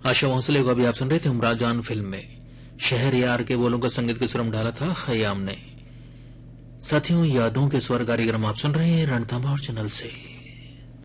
आशा भोसले को अभी आप सुन रहे थे उमराजान फिल्म में शहर यार के बोलों का संगीत के सुर में डाला था खयाम ने। साथियों, यादों के स्वर कार्यक्रम आप सुन रहे हैं रणथंभौर चैनल से।